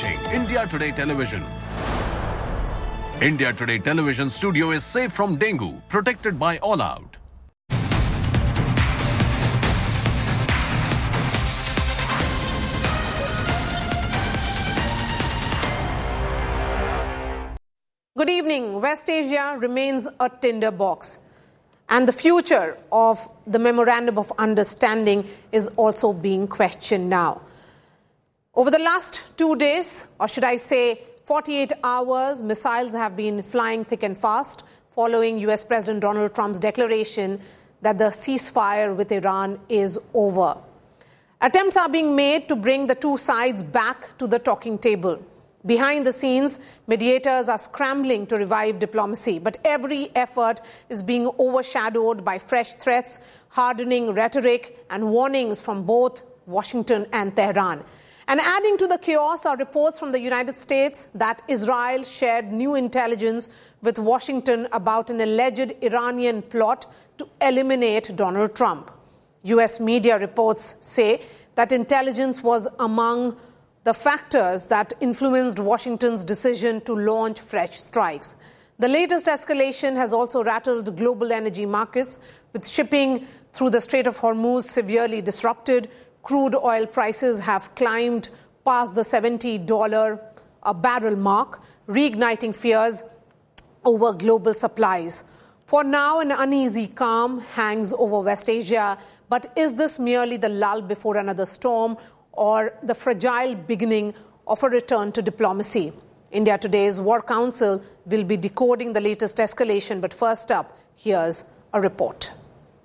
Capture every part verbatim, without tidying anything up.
watching India Today Television. India Today Television studio is safe from dengue, protected by All Out. Good evening. West Asia remains a tinderbox, and the future of the Memorandum of Understanding is also being questioned now. Over the last two days, or should I say forty-eight hours, missiles have been flying thick and fast following U S President Donald Trump's declaration that the ceasefire with Iran is over. Attempts are being made to bring the two sides back to the talking table. Behind the scenes, mediators are scrambling to revive diplomacy, but every effort is being overshadowed by fresh threats, hardening rhetoric, and warnings from both Washington and Tehran. And adding to the chaos are reports from the United States that Israel shared new intelligence with Washington about an alleged Iranian plot to eliminate Donald Trump. U S media reports say that intelligence was among the factors that influenced Washington's decision to launch fresh strikes. The latest escalation has also rattled global energy markets, with shipping through the Strait of Hormuz severely disrupted. Crude oil prices have climbed past the seventy dollars a barrel mark, reigniting fears over global supplies. For now, an uneasy calm hangs over West Asia, but is this merely the lull before another storm, or the fragile beginning of a return to diplomacy? India Today's War Council will be decoding the latest escalation, but first up, here's a report.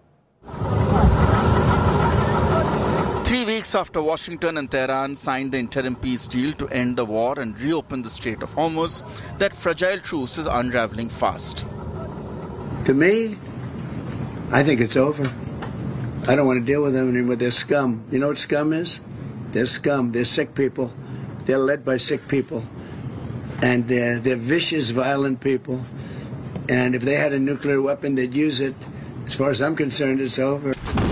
Three weeks after Washington and Tehran signed the interim peace deal to end the war and reopen the Strait of Hormuz, that fragile truce is unraveling fast. To me, I think it's over. I don't want to deal with them anymore. They're scum. You know what scum is? They're scum. They're sick people. They're led by sick people. And they're, they're vicious, violent people. And if they had a nuclear weapon, they'd use it. As far as I'm concerned, it's over.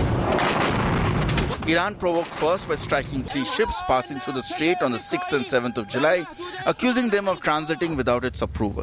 Iran provoked first by striking three ships passing through the strait on the sixth and seventh of July, accusing them of transiting without its approval.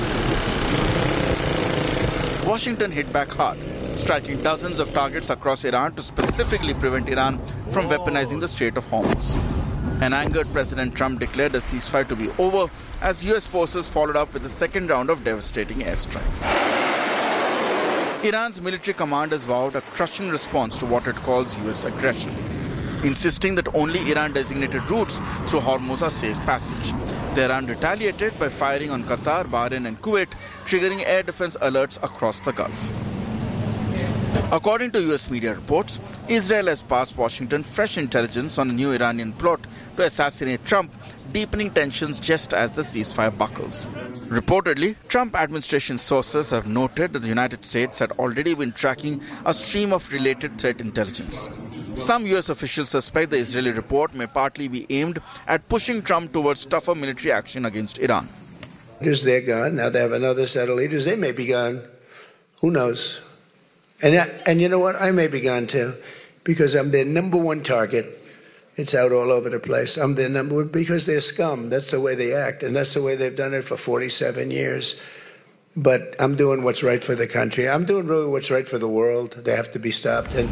Washington hit back hard, striking dozens of targets across Iran to specifically prevent Iran from weaponizing the Strait of Hormuz. An angered President Trump declared a ceasefire to be over as U S forces followed up with a second round of devastating airstrikes. Iran's military commanders vowed a crushing response to what it calls U S aggression, insisting that only Iran-designated routes through Hormuz are safe passage. Tehran retaliated by firing on Qatar, Bahrain and Kuwait, triggering air defense alerts across the Gulf. According to U S media reports, Israel has passed Washington fresh intelligence on a new Iranian plot to assassinate Trump, deepening tensions just as the ceasefire buckles. Reportedly, Trump administration sources have noted that the United States had already been tracking a stream of related threat intelligence. Some U S officials suspect the Israeli report may partly be aimed at pushing Trump towards tougher military action against Iran. Leaders, they're gone. Now they have another set of leaders. They may be gone. Who knows? And, and you know what? I may be gone too, because I'm their number one target. It's out all over the place. I'm their number one because they're scum. That's the way they act, and that's the way they've done it for forty-seven years. But I'm doing what's right for the country. I'm doing really what's right for the world. They have to be stopped. And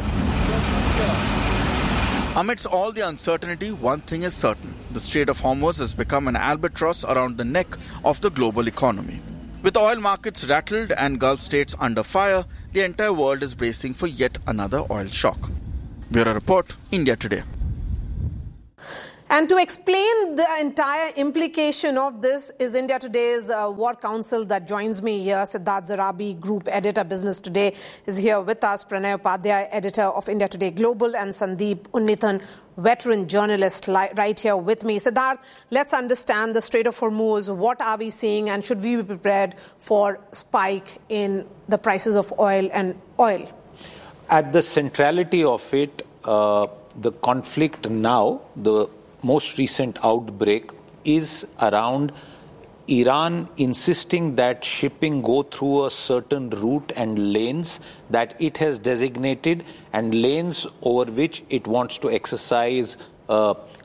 amidst all the uncertainty, one thing is certain. The Strait of Hormuz has become an albatross around the neck of the global economy. With oil markets rattled and Gulf states under fire, the entire world is bracing for yet another oil shock. Bureau Report, India Today. And to explain the entire implication of this is India Today's uh, War Council that joins me here. Siddharth Zarabi, Group Editor, Business Today, is here with us. Pranay Upadhyay, Editor of India Today Global, and Sandeep Unnithan, veteran journalist, li- right here with me. Siddharth, let's understand the Strait of Hormuz. What are we seeing, and should we be prepared for spike in the prices of oil and oil? At the centrality of it, uh, the conflict now, the most recent outbreak, is around Iran insisting that shipping go through a certain route and lanes that it has designated, and lanes over which it wants to exercise uh,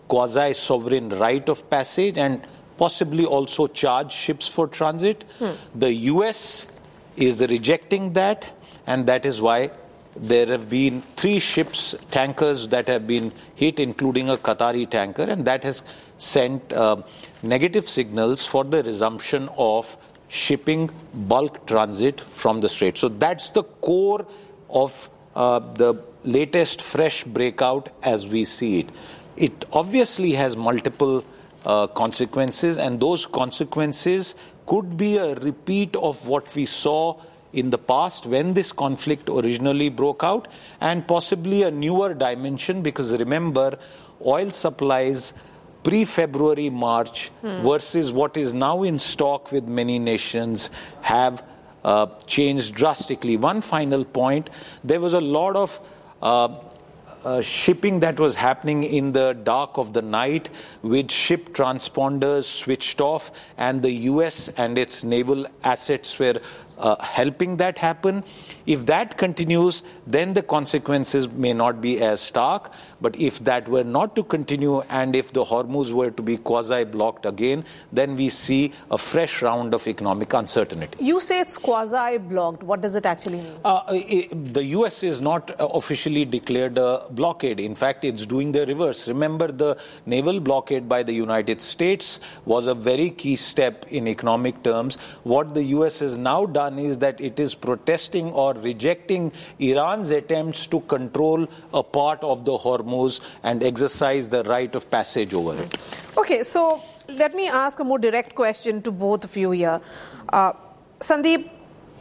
quasi-sovereign right of passage and possibly also charge ships for transit. Hmm. The U S is rejecting that, and that is why there have been three ships, tankers that have been hit, including a Qatari tanker, and that has sent uh, negative signals for the resumption of shipping bulk transit from the Strait. So that's the core of uh, the latest fresh breakout as we see it. It obviously has multiple uh, consequences, and those consequences could be a repeat of what we saw in the past when this conflict originally broke out, and possibly a newer dimension, because remember, oil supplies pre-February, March hmm. versus what is now in stock with many nations have uh, changed drastically. One final point, there was a lot of uh, uh, shipping that was happening in the dark of the night with ship transponders switched off, and the U S and its naval assets were Uh, helping that happen. If that continues, then the consequences may not be as stark. But if that were not to continue, and if the Hormuz were to be quasi-blocked again, then we see a fresh round of economic uncertainty. You say it's quasi-blocked. What does it actually mean? Uh, it, the U S is not officially declared a blockade. In fact, it's doing the reverse. Remember, the naval blockade by the United States was a very key step in economic terms. What the U S has now done is that it is protesting or rejecting Iran's attempts to control a part of the Hormuz and exercise the right of passage over it. Okay, so let me ask a more direct question to both of you here. Uh, Sandeep,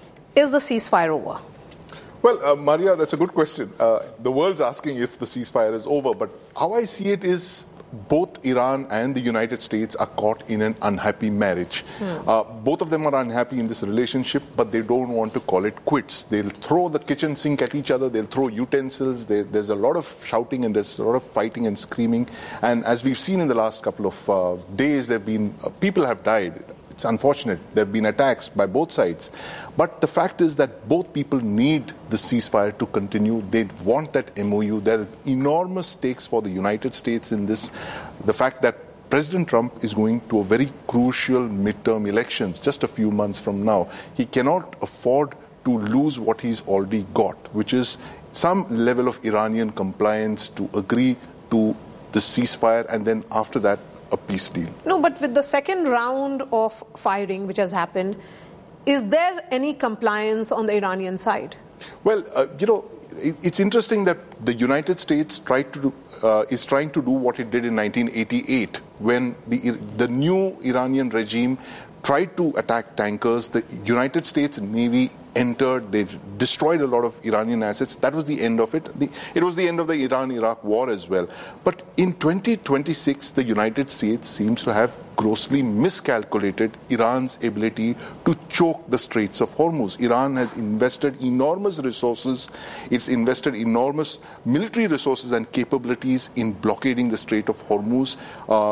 is the ceasefire over? Well, uh, Maria, that's a good question. Uh, the world's asking if the ceasefire is over, but how I see it is both Iran and the United States are caught in an unhappy marriage. Hmm. Uh, both of them are unhappy in this relationship, but they don't want to call it quits. They'll throw the kitchen sink at each other. They'll throw utensils. They, there's a lot of shouting and there's a lot of fighting and screaming. And as we've seen in the last couple of uh, days, there have been uh, people have died. It's unfortunate. There have been attacks by both sides. But the fact is that both people need the ceasefire to continue. They want that M O U. There are enormous stakes for the United States in this. The fact that President Trump is going to a very crucial midterm elections just a few months from now. He cannot afford to lose what he's already got, which is some level of Iranian compliance to agree to the ceasefire, and then after that, a peace deal. No, but with the second round of firing which has happened, is there any compliance on the Iranian side? Well, uh, you know, it, it's interesting that the United States tried to do, uh, is trying to do what it did in nineteen eighty-eight when the the new Iranian regime tried to attack tankers. The United States Navy entered, they destroyed a lot of Iranian assets. That was the end of it. The, it was the end of the Iran-Iraq war as well. But in twenty twenty-six, the United States seems to have grossly miscalculated Iran's ability to choke the Straits of Hormuz. Iran has invested enormous resources. It's invested enormous military resources and capabilities in blockading the Strait of Hormuz. Uh,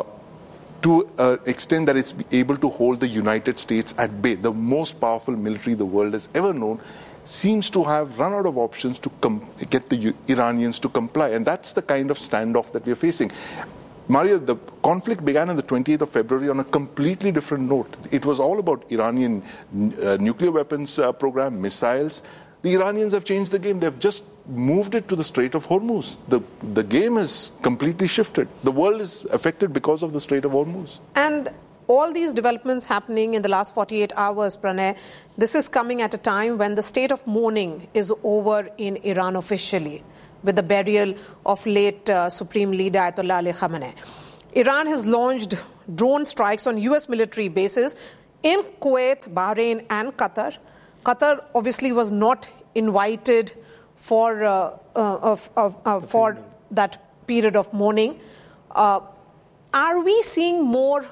to an extent that it's able to hold the United States at bay. The most powerful military the world has ever known seems to have run out of options to com- get the U- Iranians to comply. And that's the kind of standoff that we're facing. Maria, the conflict began on the twentieth of February on a completely different note. It was all about Iranian uh, nuclear weapons uh, program, missiles. The Iranians have changed the game. They've just moved it to the Strait of Hormuz. The, the game has completely shifted. The world is affected because of the Strait of Hormuz. And all these developments happening in the last forty-eight hours, Pranay, this is coming at a time when the state of mourning is over in Iran officially, with the burial of late uh, Supreme Leader Ayatollah Ali Khamenei. Iran has launched drone strikes on U S military bases in Kuwait, Bahrain and Qatar. Qatar obviously was not invited for uh, uh, of, of, uh, for that period of mourning. Uh, are we seeing more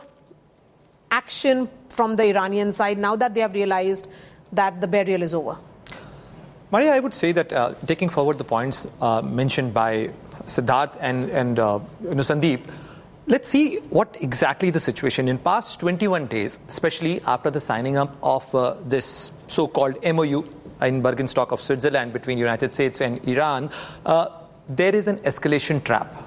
action from the Iranian side now that they have realized that the burial is over? Maria, I would say that uh, taking forward the points uh, mentioned by Siddharth and, and uh, you know, Sandeep, let's see what exactly the situation in past twenty-one days, especially after the signing up of uh, this so-called M O U in Bergenstock of Switzerland between United States and Iran. Uh, there is an escalation trap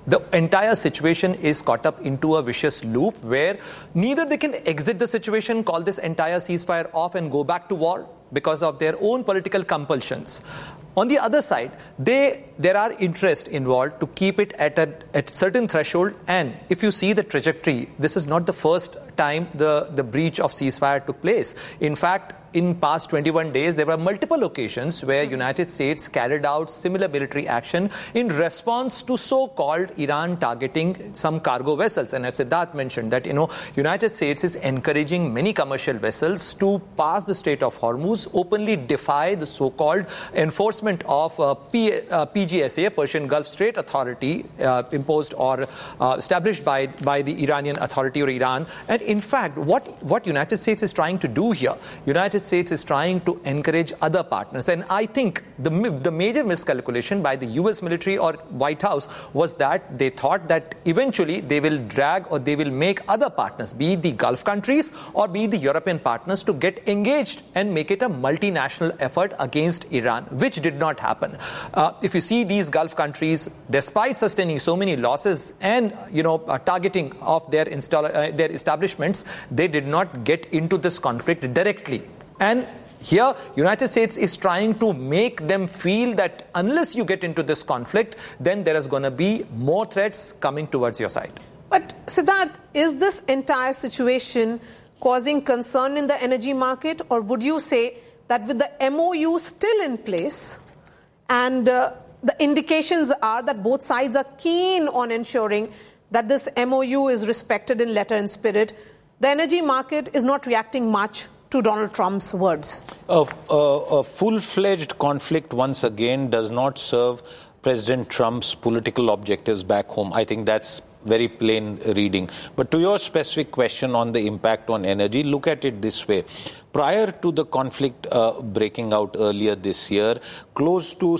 the entire situation is caught up into a vicious loop where neither they can exit the situation, call this entire ceasefire off and go back to war because of their own political compulsions. On the other side, they there are interests involved to keep it at a at certain threshold. And if you see the trajectory, this is not the first time the, the breach of ceasefire took place. In fact, in past twenty-one days, there were multiple occasions where United States carried out similar military action in response to so-called Iran targeting some cargo vessels. And as Siddharth mentioned that, you know, United States is encouraging many commercial vessels to pass the Strait of Hormuz, openly defy the so-called enforcement of uh, P, uh, P G S A, Persian Gulf Strait Authority, uh, imposed or uh, established by, by the Iranian Authority or Iran. And in fact, what, what United States is trying to do here, United States is trying to encourage other partners. And I think the, the major miscalculation by the U S military or White House was that they thought that eventually they will drag or they will make other partners, be it the Gulf countries or be it the European partners, to get engaged and make it a multinational effort against Iran, which did not happen. Uh, if you see these Gulf countries, despite sustaining so many losses and, you know, uh, targeting of their, install, uh, their establishments, they did not get into this conflict directly. And here, United States is trying to make them feel that unless you get into this conflict, then there is going to be more threats coming towards your side. But Siddharth, is this entire situation causing concern in the energy market, or would you say that with the M O U still in place and uh, the indications are that both sides are keen on ensuring that this M O U is respected in letter and spirit, the energy market is not reacting much to Donald Trump's words? A, a, a full-fledged conflict, once again, does not serve President Trump's political objectives back home. I think that's very plain reading. But to your specific question on the impact on energy, look at it this way. Prior to the conflict uh, breaking out earlier this year, close to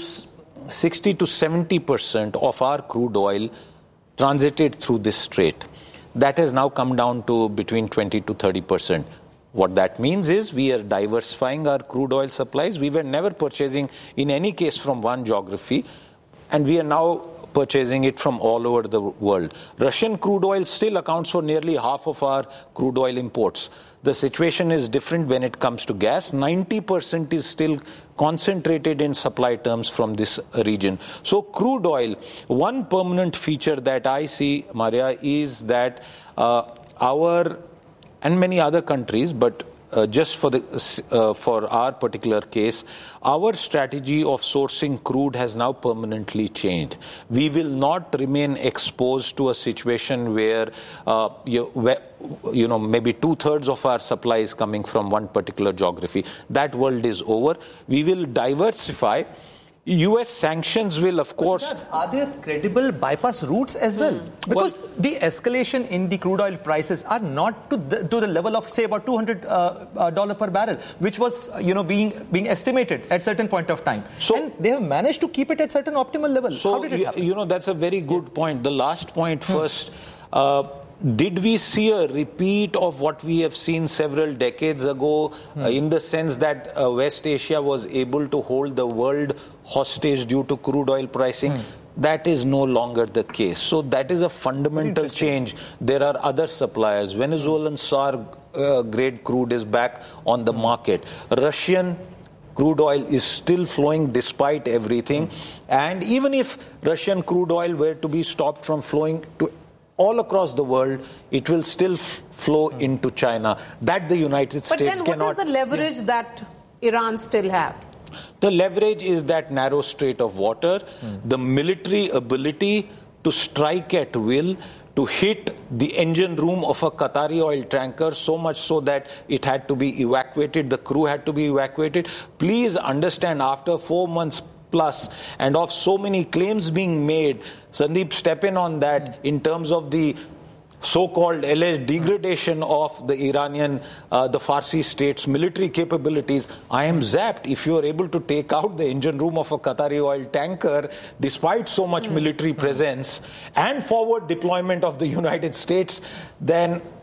sixty to seventy percent of our crude oil transited through this strait. That has now come down to between twenty to thirty percent. What that means is we are diversifying our crude oil supplies. We were never purchasing, in any case, from one geography, and we are now purchasing it from all over the world. Russian crude oil still accounts for nearly half of our crude oil imports. The situation is different when it comes to gas. ninety percent is still concentrated in supply terms from this region. So crude oil, one permanent feature that I see, Maria, is that uh, our and many other countries, but uh, just for the uh, for our particular case, our strategy of sourcing crude has now permanently changed. We will not remain exposed to a situation where, uh, you, where you know, maybe two-thirds of our supply is coming from one particular geography. That world is over. We will diversify. U S sanctions will, of course... Are there credible bypass routes as well? Mm. Because well, the escalation in the crude oil prices are not to the, to the level of, say, about two hundred dollars uh, uh, per barrel, which was, you know, being being estimated at certain point of time. So, and they have managed to keep it at certain optimal level. So, how did it happen? You know, that's a very good yeah. point. The last point hmm. first... Uh, Did we see a repeat of what we have seen several decades ago hmm. uh, in the sense that uh, West Asia was able to hold the world hostage due to crude oil pricing? Hmm. That is no longer the case. So that is a fundamental change. There are other suppliers. Venezuelan S A R uh, grade crude is back on the hmm. market. Russian crude oil is still flowing despite everything. Hmm. And even if Russian crude oil were to be stopped from flowing to all across the world, it will still f- flow mm. into China. That the United but States cannot... But then what is the leverage yeah. that Iran still have? The leverage is that narrow strait of water, mm. the military ability to strike at will, to hit the engine room of a Qatari oil tanker, so much so that it had to be evacuated, the crew had to be evacuated. Please understand, after four months plus, and of so many claims being made, Sandeep, step in on that in terms of the so-called alleged degradation of the Iranian, uh, the Farsi state's military capabilities. I am zapped. If you are able to take out the engine room of a Qatari oil tanker, despite so much military presence and forward deployment of the United States, then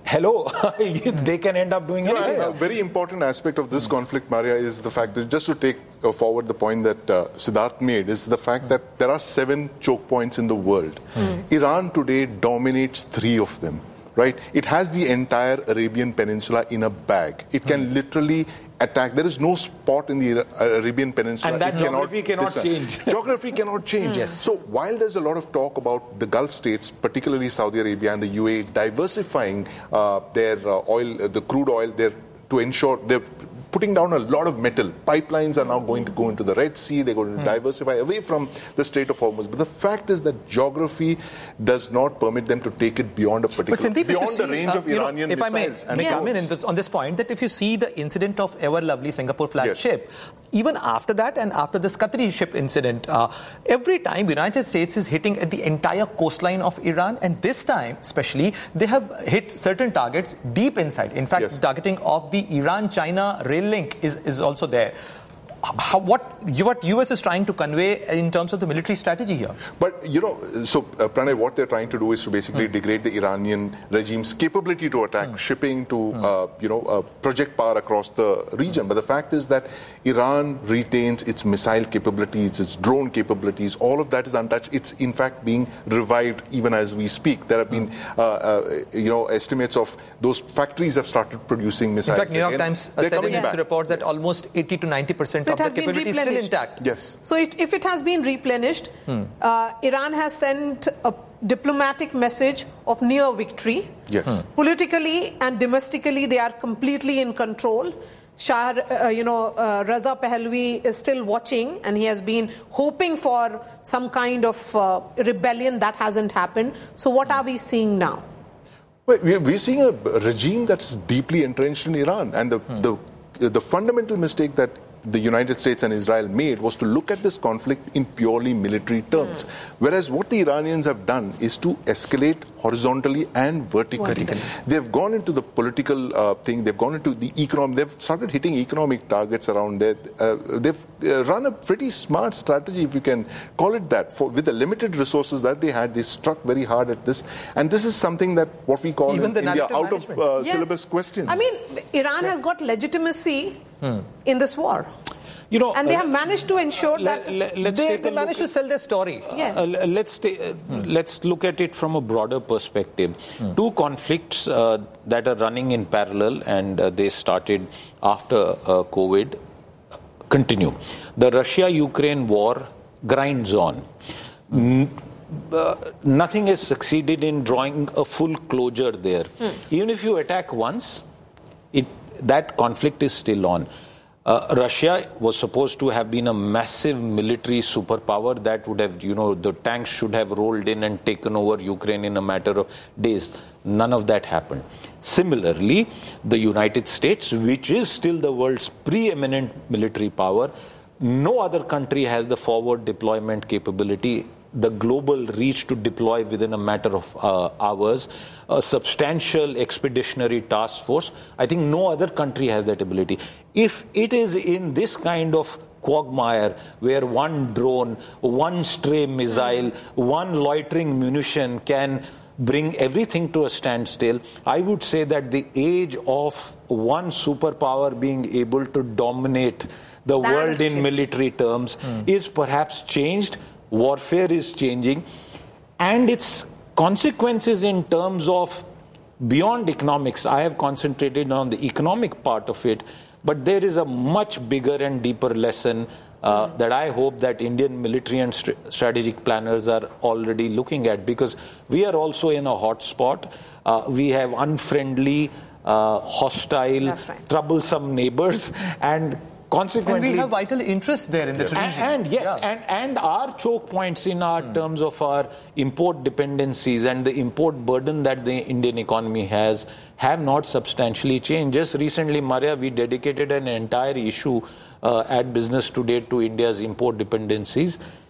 hello, they can end up doing anything. A very important aspect of this conflict, Maria, is the fact that, just to take uh, forward the point that uh, Siddharth made, is the fact mm. that there are seven choke points in the world. Mm. Iran today dominates three of them, right? It has the entire Arabian Peninsula in a bag. It can mm. literally attack. There is no spot in the Arabian Peninsula. And that it geography cannot, cannot change. Geography cannot change. Yes. So while there's a lot of talk about the Gulf states, particularly Saudi Arabia and the U A E, diversifying uh, their uh, oil, uh, the crude oil, they're, to ensure they're putting down a lot of metal. Pipelines are now going to go into the Red Sea. They're going to mm. diversify away from the Strait of Hormuz. But the fact is that geography does not permit them to take it beyond a particular, Sandeep, beyond see, the range uh, of Iranian know, if missiles. I may, may come in, in this, on this point, that if you see the incident of Ever Lovely Singapore flagship, yes. even after that and after this Qatari ship incident, uh, every time the United States is hitting at the entire coastline of Iran, and this time especially, they have hit certain targets deep inside. In fact, yes. targeting of the Iran-China rail link is, is also there. How, what, what U S is trying to convey in terms of the military strategy here? But, you know, so, uh, Pranay, what they're trying to do is to basically mm. degrade the Iranian regime's capability to attack mm. shipping, to, mm. uh, you know, uh, project power across the region. Mm. But the fact is that Iran retains its missile capabilities, its drone capabilities. All of that is untouched. It's, in fact, being revived even as we speak. There have been, uh, uh, you know, estimates of those factories have started producing missiles. In fact, New York Again, Times said in its reports that yes. almost eighty to ninety percent so of the capability is still intact. Yes. So it, if it has been replenished, hmm. uh, Iran has sent a diplomatic message of near victory. Yes. Hmm. Politically and domestically, they are completely in control. Shah, uh, you know, uh, Raza Pahlavi is still watching, and he has been hoping for some kind of uh, rebellion. That hasn't happened. So what are we seeing now? Well, we're seeing a regime that's deeply entrenched in Iran, and the hmm. the the fundamental mistake that the United States and Israel made was to look at this conflict in purely military terms. Mm. Whereas what the Iranians have done is to escalate horizontally and vertically. vertically. They've gone into the political uh, thing, they've gone into the economic, they've started hitting economic targets around there. Uh, they've uh, run a pretty smart strategy, if you can call it that. For, with the limited resources that they had, they struck very hard at this. And this is something that what we call Even in India out management. of uh, yes. syllabus questions. I mean, Iran yeah. has got legitimacy hmm. in this war. You know, and they uh, have managed to ensure let, that let, let's they, take they a managed look to sell their story. Yes. Uh, let's take, uh, hmm. let's look at it from a broader perspective. Hmm. Two conflicts uh, that are running in parallel, and uh, they started after uh, COVID, continue. The Russia-Ukraine war grinds on. Hmm. Uh, nothing has succeeded in drawing a full closure there. Hmm. Even if you attack once, it that conflict is still on. Uh, Russia was supposed to have been a massive military superpower that would have, you know, the tanks should have rolled in and taken over Ukraine in a matter of days. None of that happened. Similarly, the United States, which is still the world's preeminent military power, no other country has the forward deployment capability, the global reach to deploy within a matter of uh, hours, a substantial expeditionary task force. I think no other country has that ability. If it is in this kind of quagmire where one drone, one stray missile, one loitering munition can bring everything to a standstill, I would say that the age of one superpower being able to dominate the that world in military terms mm. is perhaps changed. Warfare is changing, and its consequences in terms of beyond economics. I have concentrated on the economic part of it, but there is a much bigger and deeper lesson uh, mm. that I hope that Indian military and st- strategic planners are already looking at, because we are also in a hot spot. Uh, we have unfriendly, uh, hostile, right. troublesome neighbors, and consequently, and we have vital interest there in the region. And, and yes, yeah. and, and our choke points in our mm. terms of our import dependencies and the import burden that the Indian economy has have not substantially changed. Just recently, Maria, we dedicated an entire issue uh, at Business Today to India's import dependencies.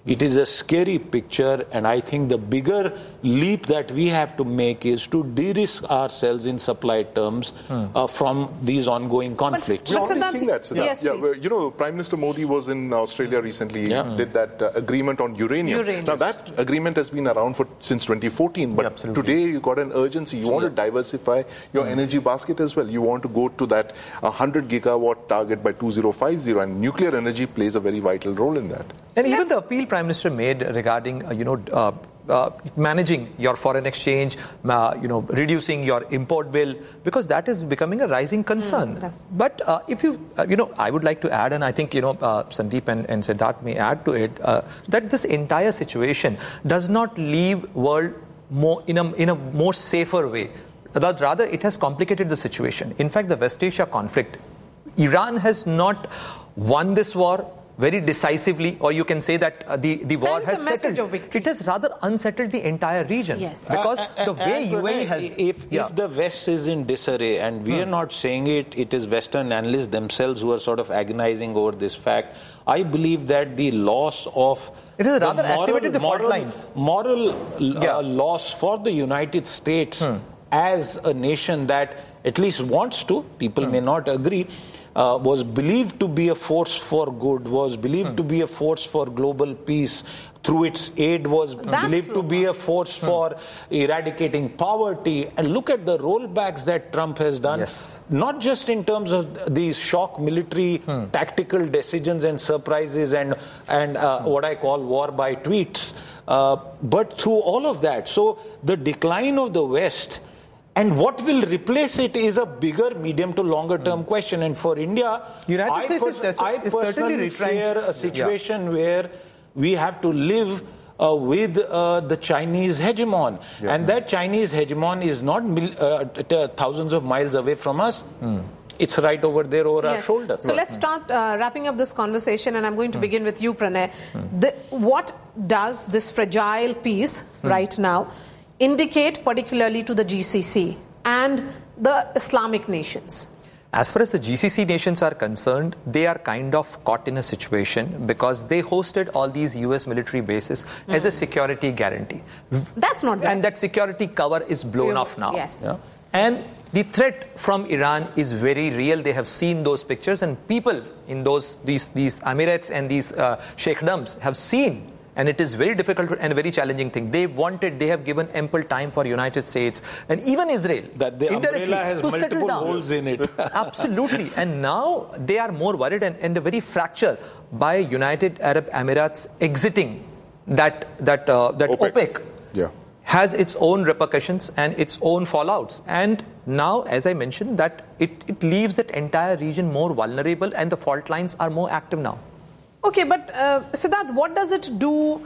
It is a scary picture, and I think the bigger leap that we have to make is to de-risk ourselves in supply terms hmm. uh, from these ongoing conflicts. We're already seeing that. Siddharth. Yes, yeah, you know, Prime Minister Modi was in Australia recently. Yeah. He did that uh, agreement on uranium. uranium. Now, that agreement has been around for since twenty fourteen, but yeah, today you got an urgency. You want to diversify your hmm. energy basket as well. You want to go to that one hundred gigawatt target by two thousand fifty, and nuclear energy plays a very vital role in that. And even the appeal Prime Minister made regarding, uh, you know, uh, uh, managing your foreign exchange, uh, you know, reducing your import bill, because that is becoming a rising concern. Mm, but uh, if you, uh, you know, I would like to add, and I think, you know, uh, Sandeep and, and Siddharth may add to it, uh, that this entire situation does not leave world more in a, in a more safer way. Rather, it has complicated the situation. In fact, the West Asia conflict, Iran has not won this war very decisively, or you can say that uh, the, the war has settled. It has rather unsettled the entire region. Yes. Because uh, uh, the way uh, U A E has... If, yeah. if the West is in disarray, and we hmm. are not saying it, it is Western analysts themselves who are sort of agonizing over this fact, I believe that the loss of... It is rather moral, activated the fault moral, lines. Moral uh, yeah. loss for the United States hmm. as a nation that at least wants to, people hmm. may not agree, Uh, was believed to be a force for good, was believed hmm. to be a force for global peace, through its aid was That's believed so to be a force hmm. for eradicating poverty. And look at the rollbacks that Trump has done, yes. not just in terms of these shock military hmm. tactical decisions and surprises and, and uh, hmm. what I call war by tweets, uh, but through all of that. So the decline of the West, and what will replace it, is a bigger medium to longer term mm. question. And for India, United I, States pers- is, I is personally fear a situation yeah. where we have to live uh, with uh, the Chinese hegemon. Yeah. And that Chinese hegemon is not mil- uh, t- thousands of miles away from us. Mm. It's right over there over yes. our shoulder. So let's start uh, wrapping up this conversation, and I'm going to mm. begin with you, Pranay. Mm. The, what does this fragile peace mm. right now indicate particularly to the G C C and the Islamic nations? As far as the G C C nations are concerned, they are kind of caught in a situation because they hosted all these U S military bases mm. as a security guarantee. That's not bad. And that security cover is blown You're, off now. Yes. Yeah? And the threat from Iran is very real. They have seen those pictures, and people in those these these emirates and these uh, sheikhdoms have seen. And it is very difficult and a very challenging thing. They wanted, they have given ample time for United States and even Israel. That the umbrella has multiple holes in it. Absolutely. And now they are more worried, and, and the very fracture by United Arab Emirates exiting that, that, uh, that OPEC, OPEC yeah. has its own repercussions and its own fallouts. And now, as I mentioned, that it, it leaves that entire region more vulnerable, and the fault lines are more active now. Okay, but uh, Siddharth, what does it do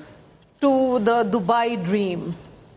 to the Dubai dream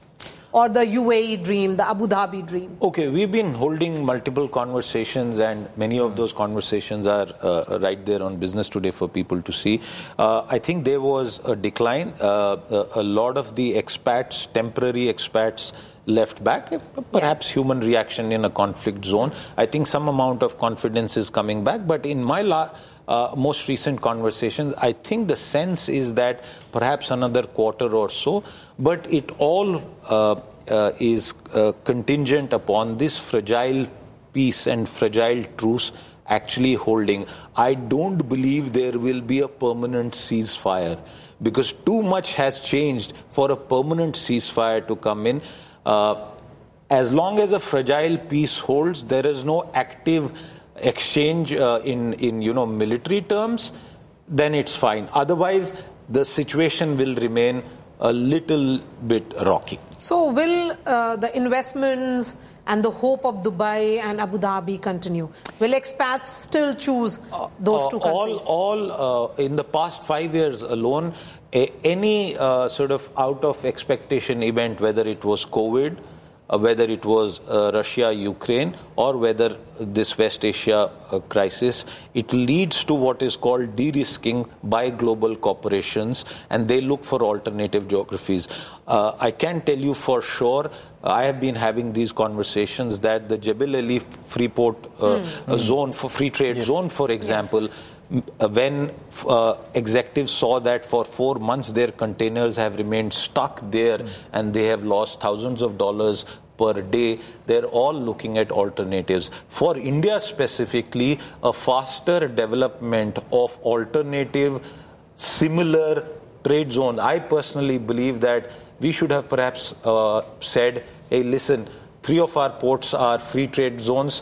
or the U A E dream, the Abu Dhabi dream? Okay, we've been holding multiple conversations, and many of those conversations are uh, right there on Business Today for people to see. Uh, I think there was a decline. Uh, a, a lot of the expats, temporary expats, left back, perhaps yes. human reaction in a conflict zone. I think some amount of confidence is coming back, but in my la- Uh, most recent conversations, I think the sense is that perhaps another quarter or so, but it all uh, uh, is uh, contingent upon this fragile peace and fragile truce actually holding. I don't believe there will be a permanent ceasefire, because too much has changed for a permanent ceasefire to come in. Uh, as long as a fragile peace holds, there is no active exchange uh, in, in, you know, military terms, then it's fine. Otherwise, the situation will remain a little bit rocky. So will uh, the investments and the hope of Dubai and Abu Dhabi continue? Will expats still choose those uh, two countries? All, all uh, in the past five years alone, a, any uh, sort of out of expectation event, whether it was COVID, Uh, whether it was uh, Russia, Ukraine, or whether this West Asia uh, crisis, it leads to what is called de-risking by global corporations, and they look for alternative geographies. Uh, I can tell you for sure, I have been having these conversations that the Jebel Ali Freeport uh, mm. zone, for free trade yes. zone, for example, yes. when uh, executives saw that for four months their containers have remained stuck there mm. and they have lost thousands of dollars per day, they're all looking at alternatives. For India specifically, a faster development of alternative, similar trade zones. I personally believe that we should have perhaps uh, said, hey, listen, three of our ports are free trade zones.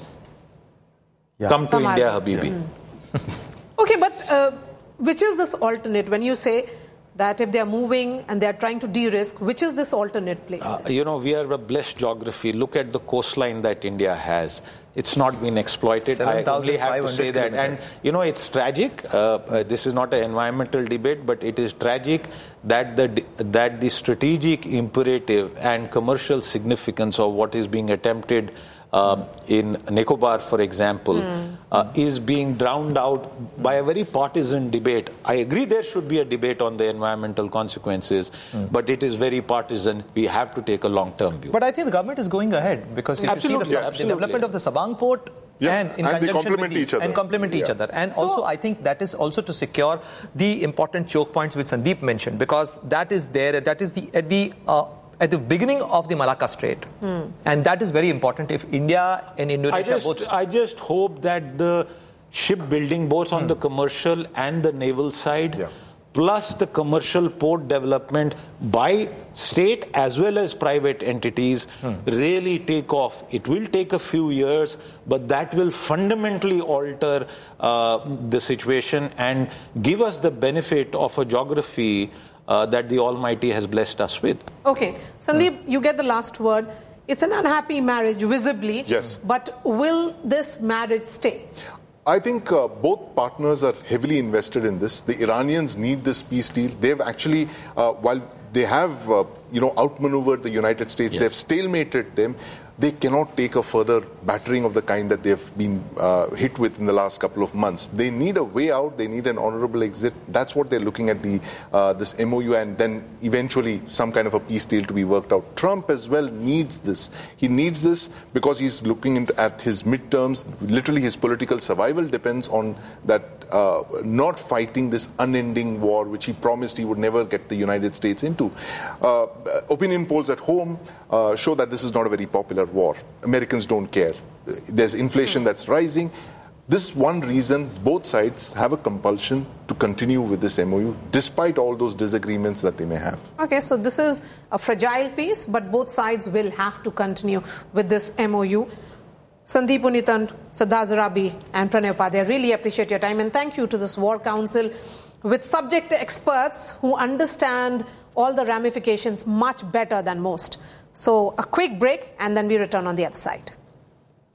Yeah. Come to Come India, out. Habibi. Yeah. Mm. Okay, but uh, which is this alternate? When you say that if they are moving and they are trying to de-risk, which is this alternate place? Uh, you know, we are a blessed geography. Look at the coastline that India has. It's not been exploited. I only have to say that. And, you know, it's tragic. Uh, uh, this is not an environmental debate, but it is tragic that the, that the strategic imperative and commercial significance of what is being attempted Um, in Nicobar, for example, mm. uh, is being drowned out by a very partisan debate. I agree there should be a debate on the environmental consequences, mm. but it is very partisan. We have to take a long-term view. But I think the government is going ahead because if absolutely, you see the, yeah, the development of the Sabang port yeah. and in and conjunction they complement with the, each other. And complement yeah. each other. And so, also, I think that is also to secure the important choke points which Sandeep mentioned, because that is there, that is the at the uh, at the beginning of the Malacca Strait. Mm. And that is very important if India and Indonesia I just, both... I just hope that the shipbuilding, both on mm. the commercial and the naval side, yeah. plus the commercial port development by state as well as private entities mm. really take off. It will take a few years, but that will fundamentally alter uh, the situation and give us the benefit of a geography Uh, that the Almighty has blessed us with. Okay. Sandeep, mm. you get the last word. It's an unhappy marriage, visibly. Yes. But will this marriage stay? I think uh, both partners are heavily invested in this. The Iranians need this peace deal. They've actually, uh, while they have, uh, you know, outmaneuvered the United States, yes. they've stalemated them. They cannot take a further battering of the kind that they've been uh, hit with in the last couple of months. They need a way out. They need an honorable exit. That's what they're looking at, the uh, this M O U, and then eventually some kind of a peace deal to be worked out. Trump as well needs this. He needs this because he's looking into, at his midterms. Literally, his political survival depends on that uh, not fighting this unending war, which he promised he would never get the United States into. Uh, opinion polls at home uh, show that this is not a very popular war. Americans don't care. There's inflation that's rising. This is one reason both sides have a compulsion to continue with this M O U, despite all those disagreements that they may have. Okay, so this is a fragile piece, but both sides will have to continue with this M O U. Sandeep Unithan, Siddharth Zarabi, and Pranay Upadhyay, I really appreciate your time, and thank you to this War Council with subject experts who understand all the ramifications much better than most. So a quick break, and then we return on the other side.